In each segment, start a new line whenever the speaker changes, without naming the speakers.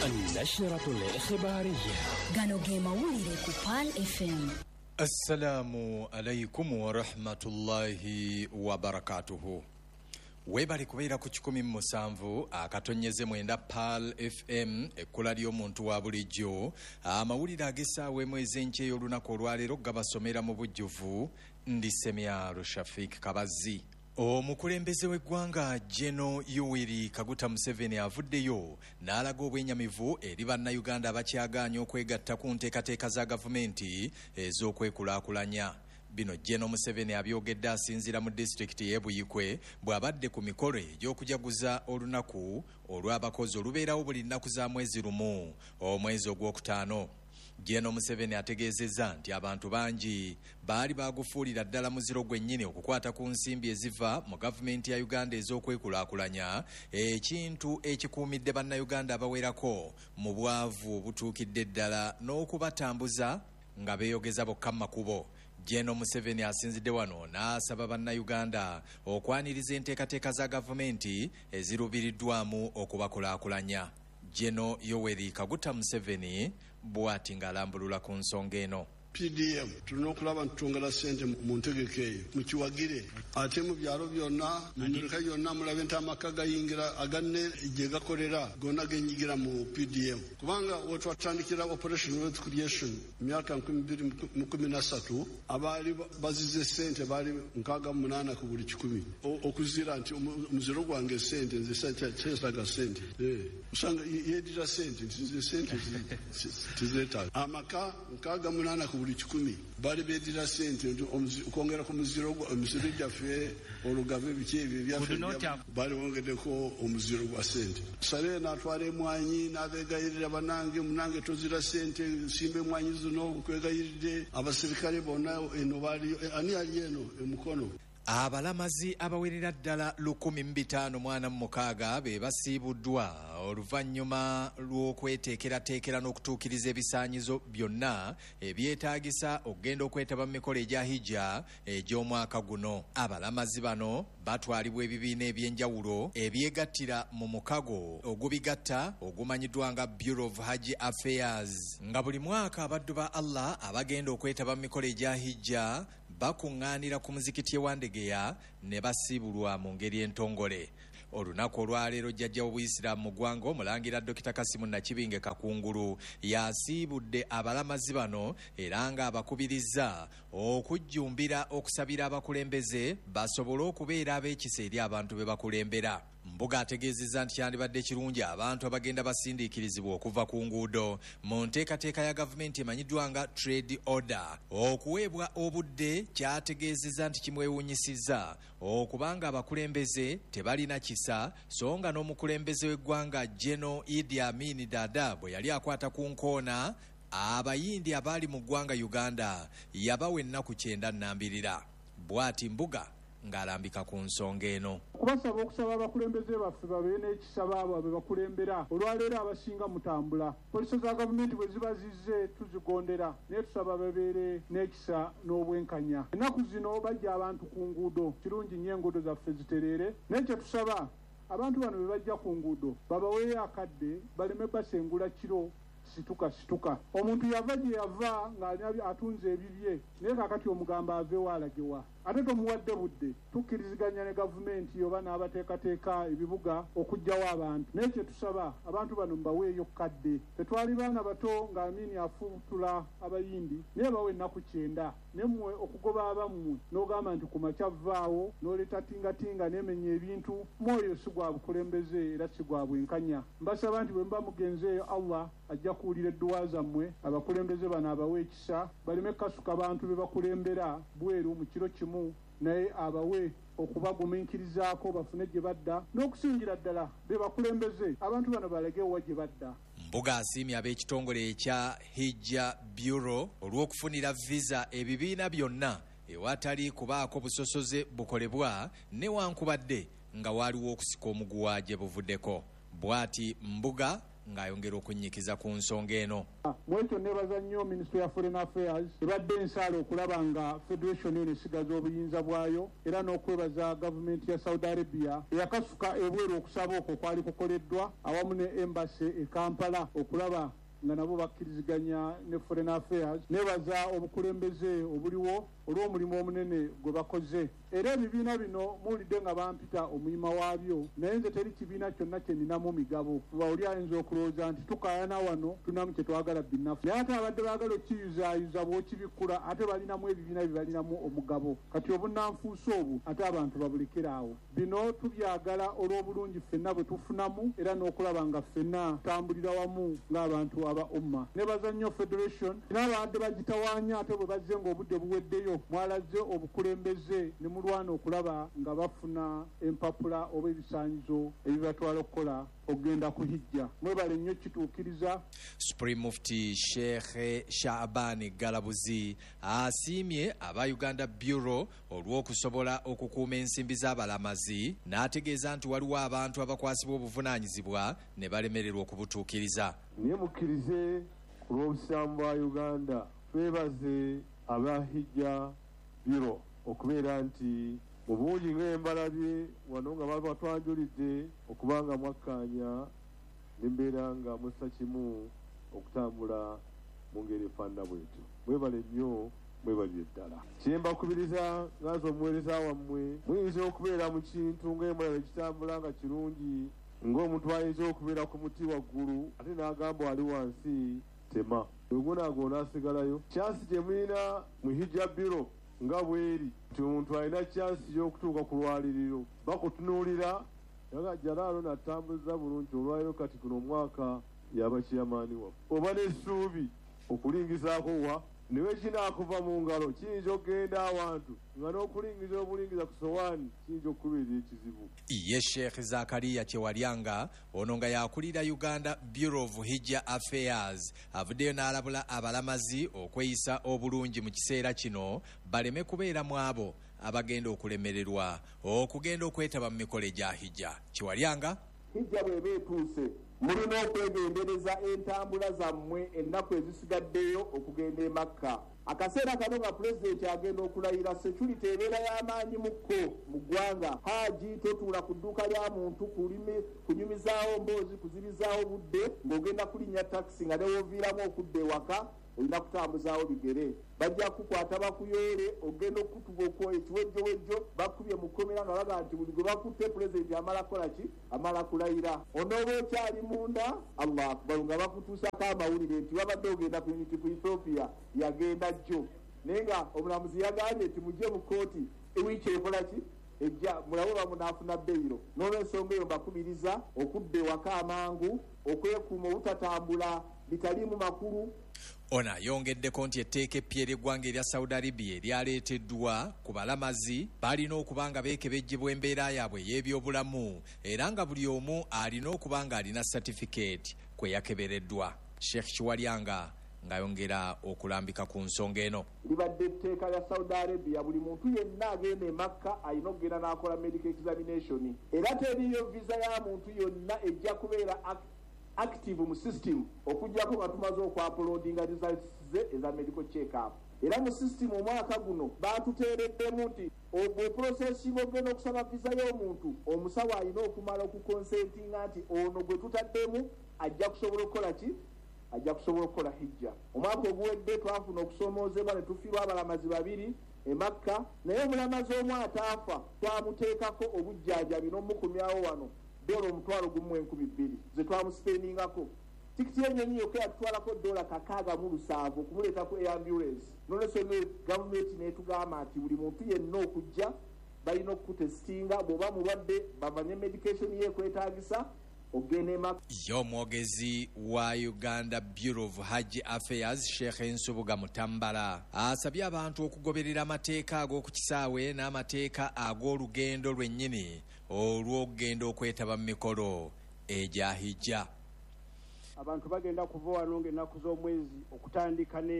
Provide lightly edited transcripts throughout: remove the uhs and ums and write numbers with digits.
النشرة الإخبارية
غانوغي موليري كوبال FM.
السلام عليكم ورحمة الله وبركاته. Webali kubeera ku 17 akatonyeze mwenda PAL FM ekkula ly'omuntu wa bulijjo amawulire ag'essaawa mwezi enkye olunaku olwaleero gabasomera mu bujjuvu ndi Semyaro Shafik Kabazi. Omukulembeze w'eggwanga General Yoweri Kaguta Museveni avuddeyo n'alaga obwenyamivu eri bannayuganda abakyagaanye okwegatta ku nteekateeka za gavumenti ez'okwekulaakulanya. Bino General Museveni abyogedde asinziira mu disitulikiti y'e Buyikwe bw'abadde ku mikolo egy'okujaguza olunaku olw'abakozi olubeerawo buli nnaku za mwezi lumu omwezi ogwokutaano. General Museveni ategeezezza nti abantu bangi baali baagufuulira ddala muziro gwennyini okukwata ku nsimbi eziva mu gavumenti ya Uganda ez'okwekulaakulanya, ekintu ekikuumidde bannayuganda abawerako mu bwavu obutuukidde ddala n'okubatambuza nga beeyogeza bokka mu makubo. General Museveni asinzidde wano n'asaba bannayuganda okwaniriza enteekateeka za gavumenti ezirubiriddwamu okubakulaakulanya. General Yoweri Kaguta Museveni bw'ati ng'alambulula ku nsonga eno.
PDM tulina okulaba ntitwongera ssente mu ntegeka eyo mukiwagire, ate mu byalo byonna mu mirika yonna mulabe nti amaka gayingira aganne gye gakolera gonna genyigira mu PDM, kubanga wetwatandikira operation wealth creation myaka 2013 abaali bazize ssente baali 68 ku buli 100 okuzira nti omuziro gwange ssente nze setaga ssente usanga yedira ssente nze ssente tizeetaaga amaka 68 ku buli 100 bali bedira ssente okwongera ku muziro gyaffe olugabe biki ebyo ebyaffe bali bongeddeko omuziro gwa ssente. Sale n'atwala emwanyi n'abeegayirira banange munange tozira ssente nsimba emwanyi zino nkwegayiridde abasirikale bonna eno bali ani ali eno emukono.
Abalamazi abawerera ddala 1546 be basiibuddwa oluvannyuma lw'okweteekerateekera n'okutuukiriza ebisaanyizo byonna ebyetaagisa okugenda okwetaba mu mikolo egya hijja egy'omwaka guno. Abalamazi bano batwalibwa ebibiina eby'enjawulo ebyegattira mu mukago ogubigatta ogumanyiddwa nga Bureau of Hajj Affairs, nga buli mwaka abaddu ba Allah abagenda okwetaba mu mikolo egya hijja bakuŋŋaanira ku muzikiti ewandegeya ne basiibulwa mu ngeri entongole. Olunaku olwaleero jjajja w'Obuyisiraamu mu ggwanga Omulangira Dr. Kasimu Nakibinge Kakungulu yasiibudde abalamazi bano era ng'abakubirizza okujjumbira okusabira abakulembeze basobole okubeera ab'ekisa eri abantu be bakulembera. Mbuga ategeezezza nti kyandibadde kirungi abantu abagenda basindiikirizibwa okuva ku nguudo mu nteekateeka ya gavumenti emanyiddwa nga trade order okuweebwa obudde. Kyategeezezza nti kimwewuunyisizza okubanga abakulembeze tebalina kisa, so nga n'omukulembeze w'eggwanga General Idi Amin Dada bwe yali akwata ku nkoona abayindi abaali mu ggwanga Uganda yabawa ennaku 9 nnambirira. Bw'ati Mbuga ng'alambika ku nsonga eno.
Kubasaba okusaba abakulembeze baffe babeere n'ekisa baabo abe bakulembera. Olwaleero abasinga mutambula, poliisi za gavumenti bwe ziba zizze tuzigondera, naye tusaba babeere n'ekisa n'obwenkanya. Ennaku zino bajja abantu ku nguudo, kirungi nnyo enguudo zaffe zitereere, naye kye tusaba abantu bano be bajja ku nguudo babaweeyo akadde baleme basengula kiro situka. Omuntu yava gye yava ng'atunze ebibye, naye kakati omugamba aveewo alagewa, ate tomuwadde budde. Tukkiriziganya ne gavumenti oba n'abateekateeka ebibuga okugjawo abantu, naye kye tusaba abantu bano mbaweeyo kadde. Tetwali baana bato ng'Amini afuutula abayindi, naye bawe ennaku 9 nemmwe okugoba abammwe n'ogamba nti ku makya vvaawo n'oleeta tingatinga n'emenya ebintu. Mwoyo si gwa bukulembeze era si gwa bwenkanya. Mbasaba nti bwe muba mugenzeeyo Allah ajja kuwulira edduwa zammwe. Abakulembeze bano abawe ekisa, baleme kasuka abantu be bakulembera bweru mu kiro kimu, naye abawe okubagumiikirizaako bafune gye badda n'okusingira ddala be bakulembeze abantu bano balegewo gye badda.
Mbuga asiimye ab'ekitongole ekya Hijja Bureau olw'okufunira visa ebibiina byonna ewatali kubaako busosoze bukolebwa newankubadde nga waaliwo okusika omuguwa gye buvuddeko. Bw'ati Mbuga ng'ayongera okunnyikiza ku nsonga eno.
Mwekyo nebaza nnyo Ministry ya Foreign Affairs ebadde ensaala okulaba nga Federation eno esigaza obuyinza bwayo, era n'okwebaza gavumenti ya Saudi Arabia eyakasuka ebweru okusaba okwo kwali kukoleddwa awamu ne Embassy e Kampala okulaba nga nabo bakkiriziganya ne Foreign Affairs. Nebaza obukulembeze obuliwo olw'omulimu omunene gwe bakoze, era ebibiina bino muwulidde nga bampita omuyima waabyo, naye nze teri kibiina kyonna kye ninamu migabo. Kuba oli ayinza okulowooza nti tukaayana wano tunamu kye twagala binnafu, naye ate abadde baagala okiyuzaayuza bw'okibikkula ate balinamu ebibiina bye balinamu omugabo. Kati obunnanfuusa obu ate abantu babulekeraawo. Bino tubyagala olw'obulungi ffenna bwe tufunamu, era n'okulaba nga ffenna tutambulira wamu ng'abantu aba umma. Nebaza nnyo Federation n'abadde bagitawaanya ate bwe bazze ng'obudde buweddeyo mwalaze obukulembeze ne mulwana okulaba nga bafuna empapula oba ebisaanyizo ebibatwala okukola ogenda ku hijja. Mwebale nnyo kituukiriza.
Supreme Mufti Sheikh Shaabani Galabuzi asiimye aba Uganda Bureau olw'okusobola okukuuma ensimbi z'abalamazi, n'ategeeza nti waliwo abantu abakwasibwa obuvunaanyizibwa ne balemererwa okubutuukiriza.
Naye mukkirize ku lw'obusiramu bwa Uganda twebaze aba Hijja Bureau okubeera nti mu bungi ng'embalabye wano nga baba twanjulidde okubanga mwakkaanya n'embeera nga mussa kimu okutambula mu ngeri efaanana bwetyo. Mwebale nnyo, mwebalire ddala. Kye mbakubiriza ngaze omuweereza wammwe, muyinza okubeera mu kintu ng'embalaba ekitambula nga kirungi, ng'omuntu ayinza okubeera ku muti waggulu ate n'agamba wali wansi tema, wegunaagoona asigalayo. Kyansi gye mulina mu Hijja Bureau nga bweri nti omuntu alina kyansi y'okutuuka ku lwaliriro, bakutunuulira jalaalo natambuliza bulungi olwaliro kati guno omwaka yaba kiyamaani waffe, oba n'essuubi okulingizaako wa niwe kinaakuva mu ngalo kiyinza okugenda awantu nga n'okulingiza obulingiza ku sowaani kiyinza okubeera ekizibu.
Ye Sheikh Zakaria Kyewalyanga ono nga yakulira Uganda Bureau of Hijja Affairs avuddeyo n'alabula abalamazi okweyisa obulungi mu kiseera kino baleme kubeera mu abo abagenda okulemererwa okugenda okwetaba mu mikolo egya hijja. Kyewalyanga:
hijja bw'eba etuuse mulina okwegendereza entambula zammwe ennaku ezisigaddeyo okugenda e Makka. Akaseera kano nga pulezidenti agenda okulayira, security ebeera y'amaanyi mukko mu ggwanga. Haaji totuula ku dduuka lya muntu kunyumizaawo mboozi, kuzibizaawo budde ng'ogenda kulinnya takisi nga newoviiramu okudda ewaka olina kutambuzaawo bigere. Bajja kukwata bakuyoole, ogenda okutuba okwo ekiwejjowejjo bakubye mu kkomera nga baga nti buli gwe bakutte pulezidenti amala kukola ki? Amala kulayira. Onooba okyali munda, Allah akbar, nga bakutuusako amawulire nti babadde ogenda ku unity ku Ethiopia, yagenda jjo. Naye nga omulamuzi yagambye nti mujje mu kooti ewiiki ekola ki? Ejja mulabe bamunaafuna beyiro. N'olw'ensonga eyo mbakubiriza okudda ewaka amangu, okwekuuma obutatambula bitaliimu makulu.
Ono ayongeddeko nti etteeka eppya ery'eggwanga erya Saudi Arabia eryaleeteddwa ku balamazi balina okuba nga beekebejjebwa embeera yaabwe ey'ebyobulamu era nga buli omu alina okuba nga alina certificate kwe yakebereddwa. Sheikh Kyewalyanga ng'ayongera okulambika ku nsonga eno.
Libadde etteeka lya Saudi Arabia buli muntu yenna agenda e Makka alina okugenda n'akola medical examination, era teriyo visa ya muntu yonna ejja kubeera active mu system okujjako nga tumaze okwapulodinga results ze eza medical check-up. Era mu system omwaka guno batuteereddemu nti bw'oprosesinga ogenda okusaba visa y'omuntu, omusawo alina okumala okukonsentinga nti ono gwe tutaddemu ajja kusobola okukola ki? Ajja kusobola okukola hijja. Omwaka oguwedde twafuna okusoomoozebwa ne tufiirwa abalamazi 2 e Makka, naye omulamazi omu ataafa twamuteekako obujjanjabi n'omukumyawo wano dola $1,200 ze twamusipendingako. Tikiti y'ennyonyi yokka yatutwalako $607 okumuleeta ku ambulance. N'olwensonga gavumenti n'etugamba nti buli muntu yenna okujja balina okukutesitinga, bw'oba mulwadde bamanye medication yeekwetaagisa ogenda e Makka.
Omwogezi wa Uganda Bureau of Hajj Affairs Sheikh Nsubuga Mutambala asabye abantu okugoberera amateeka ag'oku kisaawe n'amateeka ag'olugendo lwennyini olw'okugenda okwetaba mu mikolo egya hijja.
Abantu bagenda kuva wano ng'ennaku z'omwezi okutandika ne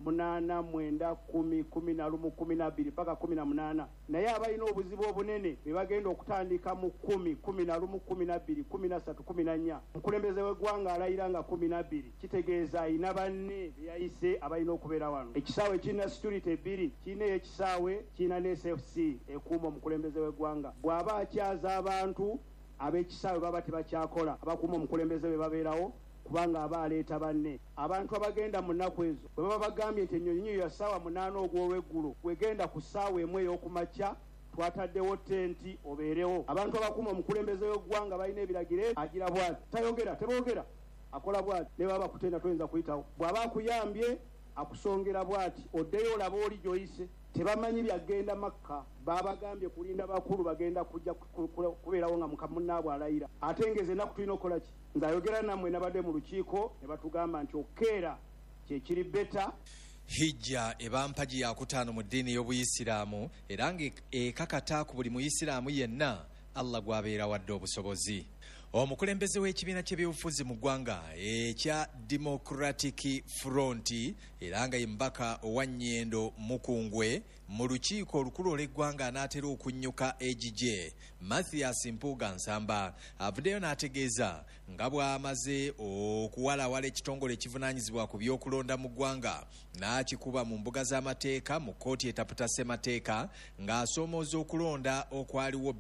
8 9 10 11 12 paka 18 naye abalina obuzibu obunene be bagenda okutandika mu 10 11 12 13 14 omukulembeze w'eggwanga alayira nga 12 kitegeeza ayina banne beyayise abalina okubeera wano. Ekisaawe kirina security 2 kirina ekisaawe kirina ne SFC ekuuma omukulembeze w'eggwanga. Bw'aba akyaza abantu ab'ekisaawe baba tebakyakola, abakuuma omukulembeze be babeerawo kubanga aba aleeta banne. Abantu abagenda mu nnaku ezo bwe baba bagambye nti ennyonyi ya ssaawa 8 ogw'olweggulo wegenda ku ssaawa emu ey'okumakya twataddewo tenti obeerewo. Abantu abakuuma omukulembeze w'eggwanga balina ebiragiro agira bw'ati, tayogera teboogera, akola bw'ati, ne baba bakutenda toyinza kuyitawo. Bw'aba akuyambye akusongera bw'ati, oddeyo olaba oli gy'oyise. Tebamanyi byagenda Makka, babagambye kulinda bakulu bagenda kujja kubeerawo nga mukamunnaabwe alayira. Ate ngeze ennaku tulina okukola ki? Nze ayogera nammwe nabadde mu lukiiko ne batugamba nti okeera kyekiri beta.
Hijja eba mpagi ya kutaano mu ddiini y'Obuyisiraamu era ng'ekakata ku buli Muyisiraamu yenna Allah gw'abeera wadde obusobozi. Omukulembeze w'ekibiina ky'ebyobufuzi mu ggwanga ekya Democratic Front era nga ye mubaka owa Nnyendo Mukungwe mu lukiiko olukulu olw'eggwanga anaatera okunnyuka EGJ Mathias Mpuuga Nsamba avuddeyo n'ategeeza nga bw'amaze okuwalawala ekitongole ekivunaanyizibwa ku by'okulonda mu ggwanga n'akikuba mu mbuga z'amateeka mu kkooti etaputa ssemateeka ng'asoomooza okulonda okwaliwo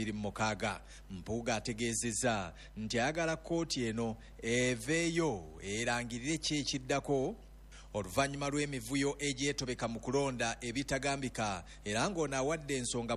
2026. Mpuuga ategeezezza nti ayagala kkooti eno eveeyo erangirire ki ekiddako oluvannyuma lw'emivuyo egyetobeka mu kulonda ebitagambika era ng'ono awadde ensonga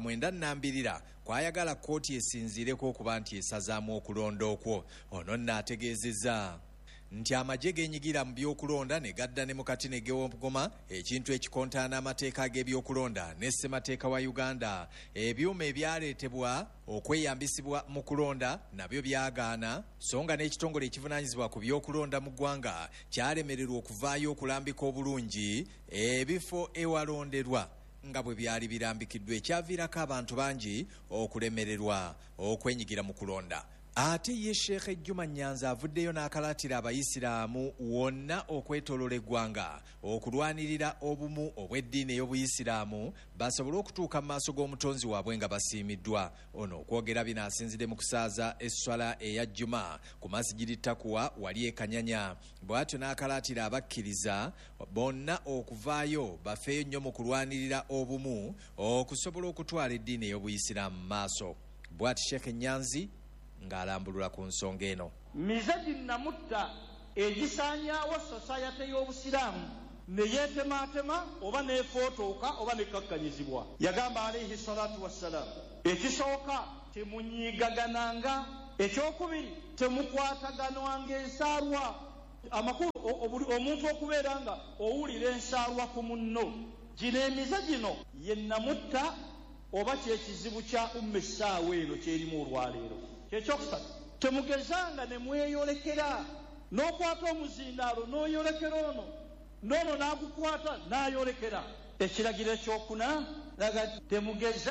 9 kwayagala kkooti esinziireko okuba nti esazaamu okulonda okwo. Ono nno ategeezezza nti amagye geenyigira mu by'okulonda ne gadda ne mu katini g'Obugoma ekintu ekikontaana amateeka ag'ebyokulonda ne ssemateeka wa Uganda. Ebyuma ebyaleetebwa okweyambisibwa mu kulonda nabyo byagaana so nga n'ekitongole ekivunaanyizibwa ku by'okulonda mu ggwanga kyalemererwa okuvaayo okulambika obulungi ebifo ewalonderwa nga bwe byali birambikiddwa ekyaviirako abantu bangi okulemererwa okwenyigira mu kulonda. Ate ye Sheikh Juma Nyanza avuddeyo n'akalaatira abayisiraamu wonna okwetoolola eggwanga okulwanirira obumu obw'eddiini ey'Obuyisiraamu basobole okutuuka mu maaso g'omutonzi waabwe nga basiimiddwa. Ono okwogera bino asinzidde mu kusaaza esswala eya Juma ku Masjidi Takwa wali e Kanyanya. Bw'atyo n'akalaatira abakkiriza bonna okuvaayo bafeeyo nnyo mu kulwanirira obumu okusobola okutwala eddiini ey'Obuyisiraamu mu maaso. Bw'ati Sheikh Nyanzi ng'alambulula ku nsonga eno.
Mizaji namutta egisaanyaawo society y'Obusiraamu ne yeetemaatema oba neefootoka oba nekkakkanyizibwa. Yagamba alayhi salatu wassalaamu, ekisooka temunyiigagananga, ekyokubiri temukwataganwanga ensaalwa. Amakulu omuntu okubeera nga owulira ensaalwa ku munno. Gino emiza gino ye namutta oba kyekizibu kya umma essaawa eno kyerimu olwaleero. Kyekyokusatu, temugezanga ne mweyolekera n'okwata omuzindaalo n'oyolekera ono n'ono n'agukwata n'ayolekera. Ekiragiro ekyokuna laga temugeza